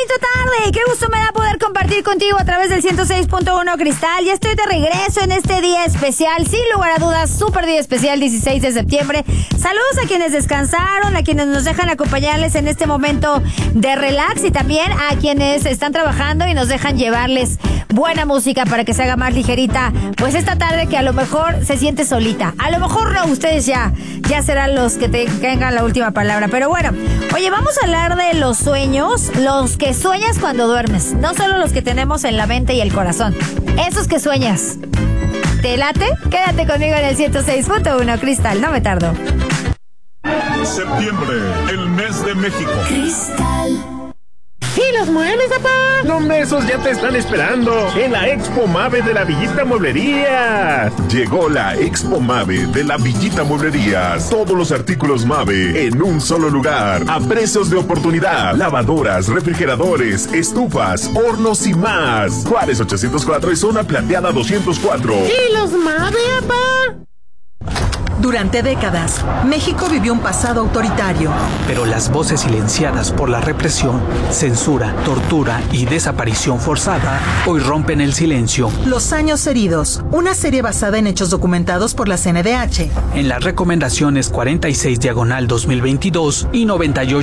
bonita tarde! ¡Qué gusto me da poder compartir contigo a través del 106.1 Cristal! Ya estoy de regreso en este día especial, sin lugar a dudas, súper día especial, 16 de septiembre. Saludos a quienes descansaron, a quienes nos dejan acompañarles en este momento de relax y también a quienes están trabajando y nos dejan llevarles buena música para que se haga más ligerita, pues esta tarde que a lo mejor se siente solita. A lo mejor no, ustedes ya serán los que tengan la última palabra. Pero bueno, oye, vamos a hablar de los sueños, los que sueñas cuando duermes, no solo los que tenemos en la mente y el corazón, esos que sueñas. ¿Te late? Quédate conmigo en el 106.1 Cristal, no me tardo. Septiembre, el mes de México. Cristal. ¿Y los muebles, papá? No, esos ya te están esperando en la Expo Mave de la Villita Mueblerías. Llegó la Expo Mave de la Villita Mueblerías. Todos los artículos Mave en un solo lugar. A precios de oportunidad. Lavadoras, refrigeradores, estufas, hornos y más. Juárez 804 y Zona Plateada 204. ¿Y los Mave, papá? Durante décadas, México vivió un pasado autoritario. Pero las voces silenciadas por la represión, censura, tortura y desaparición forzada hoy rompen el silencio. Los años heridos, una serie basada en hechos documentados por la CNDH. En las recomendaciones 46/2022 y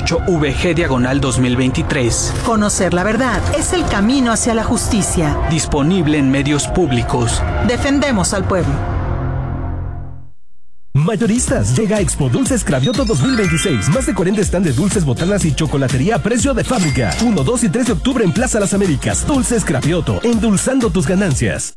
98/VG/2023. Conocer la verdad es el camino hacia la justicia. Disponible en medios públicos. Defendemos al pueblo. Mayoristas, llega a Expo Dulces Cravioto 2026. Más de 40 stand de dulces, botanas y chocolatería a precio de fábrica. 1, 2 y 3 de octubre en Plaza Las Américas. Dulces Cravioto, endulzando tus ganancias.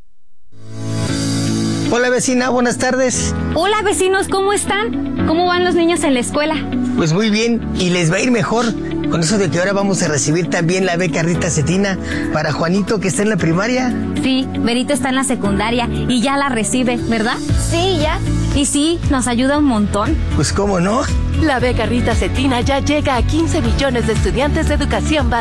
Hola vecina, buenas tardes. Hola vecinos, ¿cómo están? ¿Cómo van los niños en la escuela? Pues muy bien, y les va a ir mejor con eso de que ahora vamos a recibir también la beca Rita Cetina para Juanito, que está en la primaria. Sí, Berito está en la secundaria y ya la recibe, ¿verdad? Sí, ya. Y sí, nos ayuda un montón. Pues cómo no. La beca Rita Cetina ya llega a 15 millones de estudiantes de educación básica.